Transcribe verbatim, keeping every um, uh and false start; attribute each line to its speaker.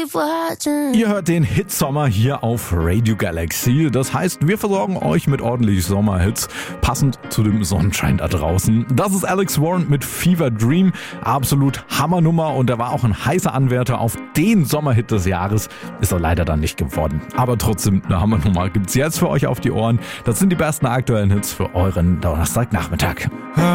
Speaker 1: Ihr hört den Hitsommer hier auf Radio Galaxy. Das heißt, wir versorgen euch mit ordentlich Sommerhits, passend zu dem Sonnenschein da draußen. Das ist Alex Warren mit Fever Dream. Absolut Hammernummer und er war auch ein heißer Anwärter auf den Sommerhit des Jahres. Ist er leider dann nicht geworden. Aber trotzdem eine Hammernummer gibt's jetzt für euch auf die Ohren. Das sind die besten aktuellen Hits für euren Donnerstagnachmittag.